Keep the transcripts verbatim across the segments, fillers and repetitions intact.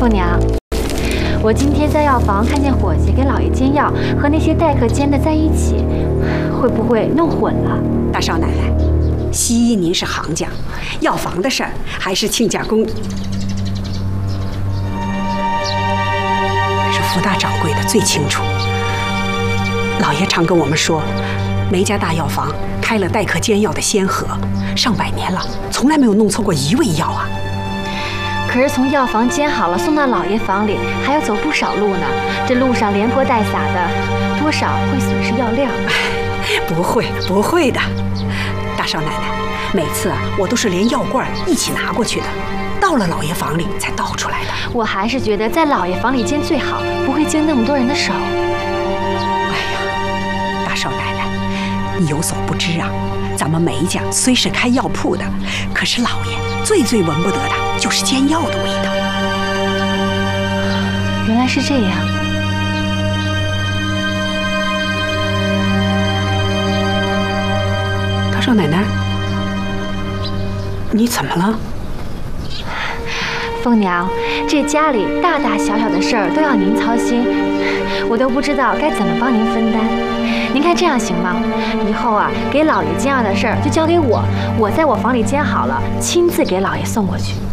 凤娘，我今天在药房看见伙计给老爷煎药和那些待客煎的在一起，会不会弄混了？ 大少奶奶，西医您是行家，药房的事儿还是亲家公。 福大掌柜的最清楚。老爷常跟我们说，梅家大药房开了待客煎药的先河，上百年了，从来没有弄错过一味药啊。 可是从药房煎好了送到老爷房里，还要走不少路呢。这路上连泼带洒的，多少会损失药量。 不会，不会的，大少奶奶，每次啊，我都是连药罐一起拿过去的。 到了老爷房里才倒出来的。我还是觉得在老爷房里煎最好，不会经那么多人的手。哎呀，大少奶奶，你有所不知啊，咱们梅家虽是开药铺的，可是老爷最最闻不得的就是煎药的味道。 原来是这样。 大少奶奶，你怎么了？ 凤娘，这家里大大小小的事儿都要您操心，我都不知道该怎么帮您分担。您看这样行吗？以后啊，给老爷煎药的事儿就交给我，我在我房里煎好了，亲自给老爷送过去。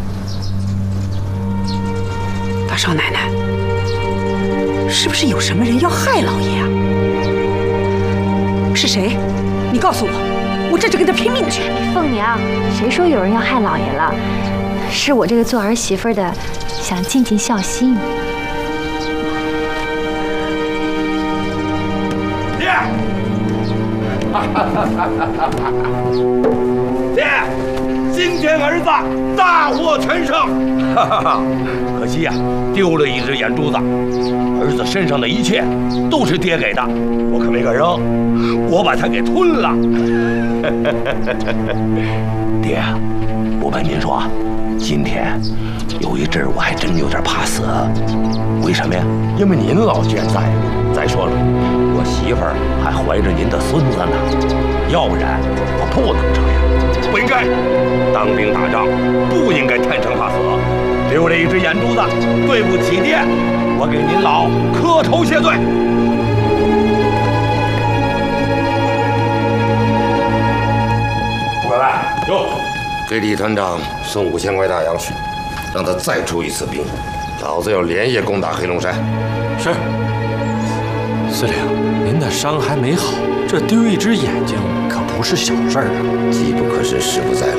大少奶奶，是不是有什么人要害老爷啊？是谁？你告诉我，我这就跟他拼命去。 凤娘，谁说有人要害老爷了？ 是我这个做儿媳妇的，想尽尽孝心。 爹，爹，今天儿子大获全胜，哈哈哈！可惜呀、啊，丢了一只眼珠子。儿子身上的一切都是爹给的，我可没敢扔，我把它给吞了。爹，我跟您说啊。 今天有一阵儿我还真有点怕死，为什么呀？因为您老健在。再说了，我媳妇儿还怀着您的孙子呢，要不然我不能这样，不应该。当兵打仗不应该贪生怕死，丢了一只眼珠子，对不起爹，我给您老磕头谢罪。过来，哟。 给李团长送五千块大洋去，让他再出一次兵。老子要连夜攻打黑龙山。 是。司令，您的伤还没好，这丢一只眼睛可不是小事儿啊。 机不可失，时不再来。